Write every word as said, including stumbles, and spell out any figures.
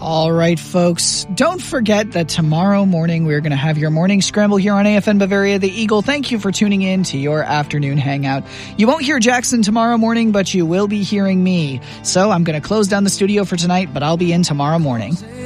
All right, folks, don't forget that tomorrow morning we're going to have your morning scramble here on A F N Bavaria the Eagle. Thank you for tuning in to your afternoon hangout. You won't hear Jackson tomorrow morning, but you will be hearing me. So I'm going to close down the studio for tonight, but I'll be in tomorrow morning.